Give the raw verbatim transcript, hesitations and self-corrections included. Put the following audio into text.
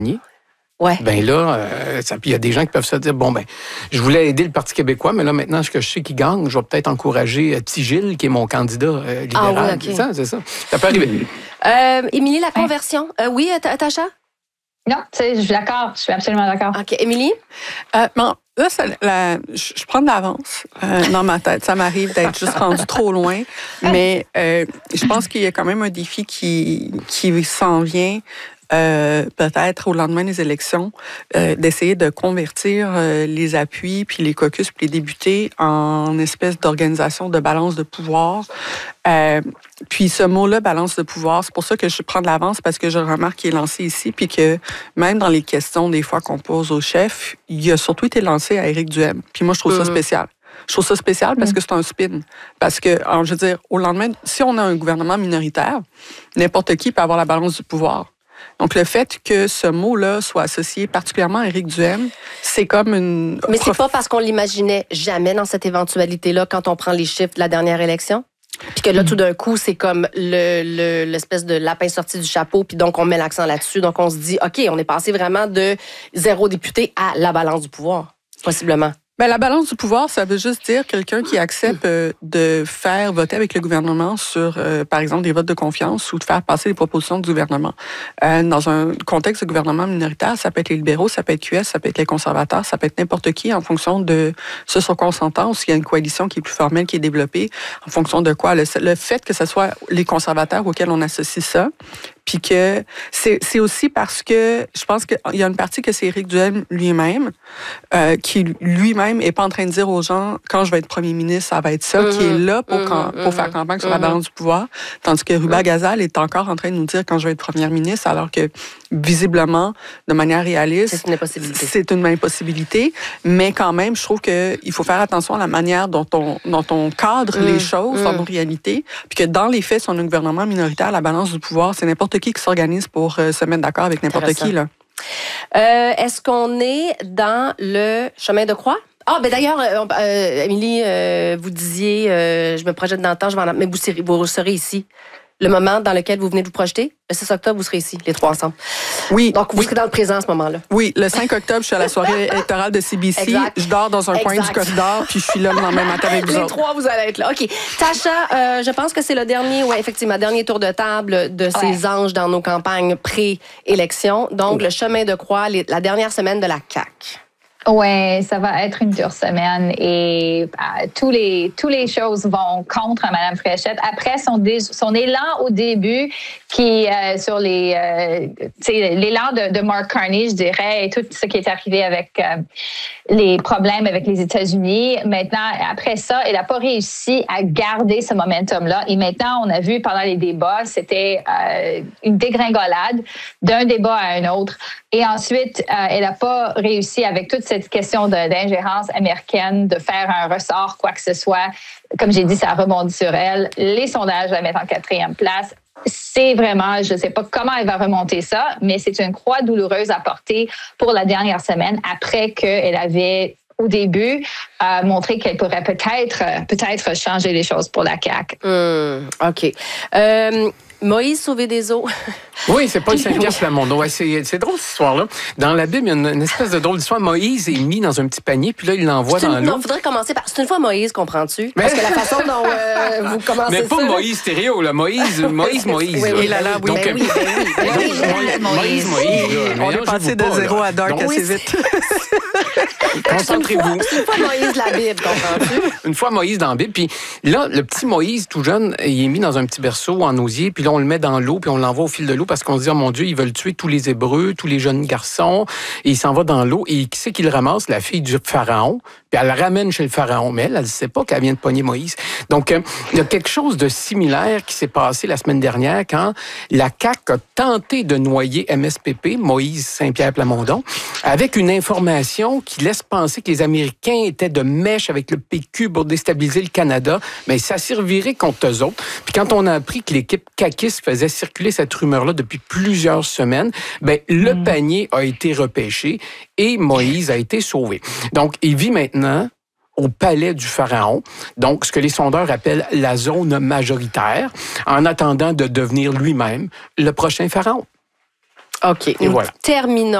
Ouais. Ben là, euh, il y a des gens qui peuvent se dire, bon, ben, je voulais aider le Parti québécois, mais là, maintenant, ce que je sais qu'il gagne, je vais peut-être encourager euh, Petit Gilles, qui est mon candidat euh, libéral. Ah oui, OK. C'est ça, c'est ça. Ça peut arriver. Euh, Émilie, la conversion. Euh, oui, Tacha? Non, je suis d'accord. Je suis absolument d'accord. OK. Émilie? Euh, bon, là, ça, la, je, je prends de l'avance euh, dans ma tête. Ça m'arrive d'être juste rendu trop loin. Mais euh, je pense qu'il y a quand même un défi qui, qui s'en vient. Euh, peut-être au lendemain des élections, euh, d'essayer de convertir euh, les appuis, puis les caucus, puis les députés en espèce d'organisation de balance de pouvoir. Euh, puis ce mot-là, balance de pouvoir, c'est pour ça que je prends de l'avance, parce que je remarque qu'il est lancé ici, puis que même dans les questions des fois qu'on pose au chef, il a surtout été lancé à Éric Duhem. Puis moi, je trouve mmh. ça spécial. Je trouve ça spécial parce que c'est un spin. Parce que, alors, je veux dire, au lendemain, si on a un gouvernement minoritaire, n'importe qui peut avoir la balance du pouvoir. Donc, le fait que ce mot-là soit associé particulièrement à Éric Duhem, c'est comme une... Mais c'est pas parce qu'on l'imaginait jamais dans cette éventualité-là quand on prend les chiffres de la dernière élection? Puis que là, tout d'un coup, c'est comme le, le, l'espèce de lapin sorti du chapeau, puis donc on met l'accent là-dessus. Donc, on se dit, OK, on est passé vraiment de zéro député à la balance du pouvoir, possiblement. Bien, la balance du pouvoir, ça veut juste dire quelqu'un qui accepte euh, de faire voter avec le gouvernement sur, euh, par exemple, des votes de confiance ou de faire passer les propositions du gouvernement. Euh, dans un contexte de gouvernement minoritaire, ça peut être les libéraux, ça peut être Q S, ça peut être les conservateurs, ça peut être n'importe qui en fonction de ce sur quoi on s'entend, ou s'il y a une coalition qui est plus formelle, qui est développée, en fonction de quoi. Le, le fait que ce soit les conservateurs auxquels on associe ça, puis que c'est, c'est aussi parce que je pense qu'il y a une partie que c'est Éric Duhem lui-même, euh, qui lui-même n'est pas en train de dire aux gens, quand je vais être premier ministre, ça va être ça, mmh, qui est là pour, mmh, camp, pour mmh, faire campagne sur mmh. la balance du pouvoir. Tandis que Ruba mmh. Gazal est encore en train de nous dire quand je vais être première ministre, alors que visiblement, de manière réaliste, c'est une impossibilité. C'est une impossibilité. Mais quand même, je trouve qu'il faut faire attention à la manière dont on, dont on cadre mmh. les choses mmh. dans nos réalités. Puis que dans les faits, si on a un gouvernement minoritaire, la balance du pouvoir, c'est n'importe qui qui s'organise pour euh, se mettre d'accord avec n'importe qui. Là. Euh, est-ce qu'on est dans le chemin de croix? Ah, ben d'ailleurs, euh, Émilie, euh, vous disiez, euh, je me projette dans le temps, je vais en... mais vous serez, vous serez ici. Le moment dans lequel vous venez de vous projeter, le six octobre, vous serez ici, les trois ensemble. Oui. Donc, vous oui. serez dans le présent à ce moment-là. Oui, le cinq octobre, je suis à la soirée électorale de C B C. Exact. Je dors dans un exact. coin du corridor, puis je suis là le lendemain matin avec vous Les autres. trois, vous allez être là. OK. Tacha, euh, je pense que c'est le dernier, oui, effectivement, dernier tour de table de ces ouais. anges dans nos campagnes pré-élection. Donc, oh. le chemin de croix, les, la dernière semaine de la C A Q. Oui, ça va être une dure semaine et euh, tous les tous les choses vont contre Mme Fréchette. Après son dé, son élan au début, qui euh, sur les euh, l'élan de, de Mark Carney, je dirais, et tout ce qui est arrivé avec euh, les problèmes avec les États-Unis. Maintenant, après ça, elle n'a pas réussi à garder ce momentum-là. Et maintenant, on a vu pendant les débats, c'était euh, une dégringolade d'un débat à un autre. Et ensuite, euh, elle n'a pas réussi avec toute cette question de, d'ingérence américaine de faire un ressort, quoi que ce soit. Comme j'ai dit, ça rebondit sur elle. Les sondages la mettent en quatrième place. C'est vraiment, je ne sais pas comment elle va remonter ça, mais c'est une croix douloureuse à porter pour la dernière semaine après qu'elle avait, au début, euh, montré qu'elle pourrait peut-être, peut-être changer les choses pour la C A Q. Mmh, OK. Euh, Moïse sauvé des eaux. Oui, c'est pas Saint-Pierre Plamondon. Ouais, c'est, c'est drôle, cette histoire-là. Dans la Bible, il y a une, une espèce de drôle d'histoire. Moïse est mis dans un petit panier, puis là, il l'envoie c'est dans une, l'eau. Non, il faudrait commencer par... C'est une fois Moïse, comprends-tu? Parce que la façon dont euh, vous commencez Mais pas ça... Moïse stéréo, là. Moïse, Moïse, Moïse. Oui, oui, là, là, oui. Donc, ben oui, ben oui, ben oui, Moïse, Moïse, Moïse. On est passé de zéro à dark assez vite. Concentrez-vous. C'est une fois Moïse la Bible, comprends-tu? Une fois Moïse dans la Bible. Puis là, le petit Moïse, tout jeune, il est mis dans un petit berceau en osier, puis là, on le met dans l'eau, puis on l'envoie au fil de l'eau parce qu'on se dit, oh mon Dieu, ils veulent tuer tous les Hébreux, tous les jeunes garçons. Et il s'en va dans l'eau. Et qui c'est qui le ramasse? La fille du pharaon. Puis elle le ramène chez le pharaon. Mais elle, elle ne sait pas qu'elle vient de pogner Moïse. Donc, euh, il y a quelque chose de similaire qui s'est passé la semaine dernière quand la C A Q a tenté de noyer M S P P, Moïse Saint-Pierre Plamondon, avec une information qui laisse penser que les Américains étaient de mèche avec le P Q pour déstabiliser le Canada. Mais ça servirait contre eux autres. Puis quand on a appris que l'équipe caquiste faisait circuler cette rumeur-là depuis plusieurs semaines, ben le mmh. panier a été repêché et Moïse a été sauvé. Donc, il vit maintenant au palais du pharaon, donc ce que les sondeurs appellent la zone majoritaire, en attendant de devenir lui-même le prochain pharaon. OK. Et voilà. Terminons.